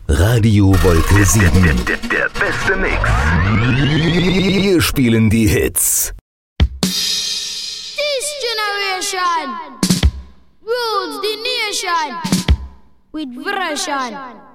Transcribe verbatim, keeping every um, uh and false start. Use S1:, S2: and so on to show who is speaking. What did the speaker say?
S1: Radio Wolke sieben.
S2: Der, der, der beste Mix.
S1: Wir spielen die Hits.
S3: This generation rules the nation with version.